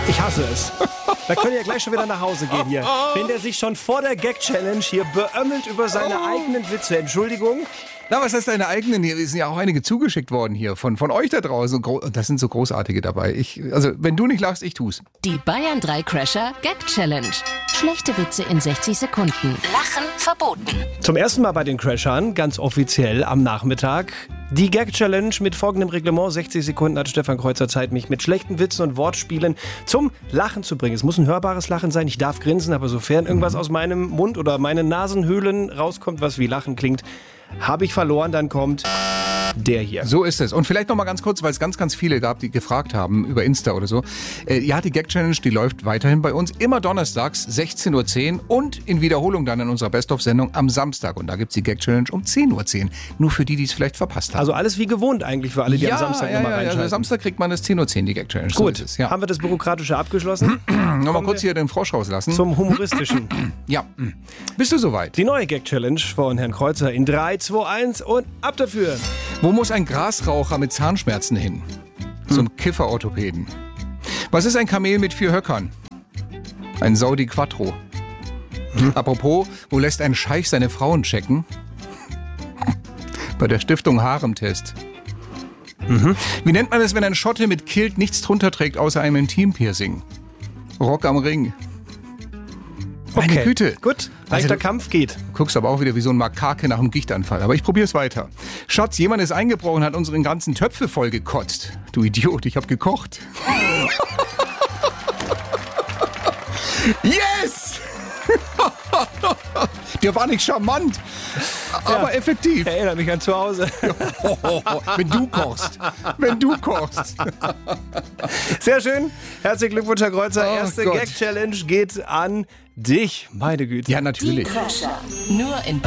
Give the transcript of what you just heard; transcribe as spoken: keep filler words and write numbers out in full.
Ich hasse es. Da könnt ihr ja gleich schon wieder nach Hause gehen hier. Wenn der sich schon vor der Gag-Challenge hier beömmelt über seine eigenen Witze. Entschuldigung. Na, was heißt deine eigenen? Hier sind ja auch einige zugeschickt worden hier von, von euch da draußen. Und das sind so großartige dabei. Ich, also, wenn du nicht lachst, ich tu's. Die Bayern drei Crasher Gag Challenge. Schlechte Witze in sechzig Sekunden. Lachen verboten. Zum ersten Mal bei den Crashern, ganz offiziell am Nachmittag. Die Gag Challenge mit folgendem Reglement. sechzig Sekunden hat Stefan Kreuzer Zeit, mich mit schlechten Witzen und Wortspielen zum Lachen zu bringen. Es muss ein hörbares Lachen sein. Ich darf grinsen, aber sofern irgendwas aus meinem Mund oder meinen Nasenhöhlen rauskommt, was wie Lachen klingt, habe ich verloren, dann kommt der hier. So ist es. Und vielleicht noch mal ganz kurz, weil es ganz, ganz viele gab, die gefragt haben über Insta oder so. Äh, ja, die Gag-Challenge, die läuft weiterhin bei uns. Immer donnerstags, sechzehn Uhr zehn und in Wiederholung dann in unserer Best-of-Sendung am Samstag. Und da gibt's die Gag-Challenge um zehn Uhr zehn. Nur für die, die es vielleicht verpasst haben. Also alles wie gewohnt eigentlich für alle, die ja, am Samstag ja, immer ja, reinschalten. Also Samstag kriegt man das zehn Uhr zehn, die Gag-Challenge. Gut, so ist es, ja. Haben wir das Bürokratische abgeschlossen? Nochmal kurz hier den Frosch rauslassen. Zum Humoristischen. Ja. Bist du soweit? Die neue Gag-Challenge von Herrn Kreuzer in drei, zwei, eins und ab dafür. Wo muss ein Grasraucher mit Zahnschmerzen hin? Zum Kifferorthopäden. Was ist ein Kamel mit vier Höckern? Ein Saudi Quattro. Hm. Apropos, wo lässt ein Scheich seine Frauen checken? Bei der Stiftung Haremtest. Mhm. Wie nennt man es, wenn ein Schotte mit Kilt nichts drunter trägt, außer einem Intimpiercing? Rock am Ring. Meine Okay. Güte. Gut, leichter Also, Kampf geht. Guckst aber auch wieder wie so ein Makake nach einem Gichtanfall. Aber ich probier's weiter. Schatz, jemand ist eingebrochen, hat unseren ganzen Töpfe voll gekotzt. Du Idiot, ich hab gekocht. Yes! Der war nicht charmant, aber Ja. effektiv. Erinnert mich an zu Hause. Wenn du kochst. Wenn du kochst. Sehr schön. Herzlichen Glückwunsch, Herr Kreuzer. Oh Erste Gott. Gag-Challenge geht an dich. Meine Güte. Ja, natürlich. Crasher. Nur in Bayern.